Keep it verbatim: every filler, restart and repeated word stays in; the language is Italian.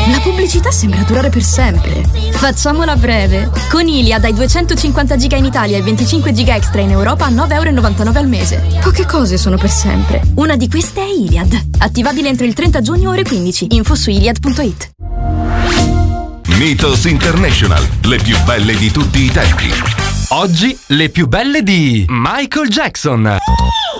La pubblicità sembra durare per sempre. Facciamola breve. Con Iliad hai duecentocinquanta giga in Italia e venticinque giga extra in Europa a nove e novantanove euro al mese. Poche cose sono per sempre. Una di queste è Iliad. Attivabile entro il trenta giugno ore quindici. Info su iliad punto it. Mythos International, le più belle di tutti i tempi. Oggi le più belle di Michael Jackson.